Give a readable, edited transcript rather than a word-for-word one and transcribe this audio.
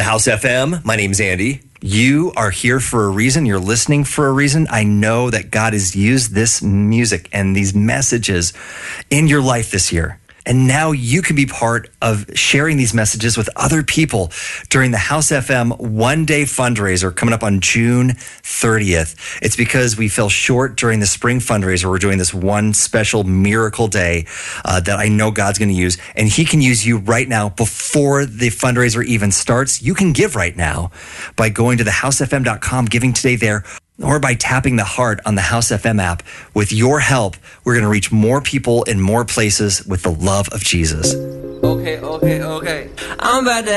The House FM. My name's Andy. You are here for a reason. You're listening for a reason. I know that God has used this music and these messages in your life this year. And now you can be part of sharing these messages with other people during the House FM one-day fundraiser coming up on June 30th. It's because we fell short during the spring fundraiser. We're doing this one special miracle day that I know God's going to use. And he can use you right now before the fundraiser even starts. You can give right now by going to thehousefm.com, giving today there, or by tapping the heart on the House FM app. With your help, we're going to reach more people in more places with the love of Jesus. Okay. I'm about to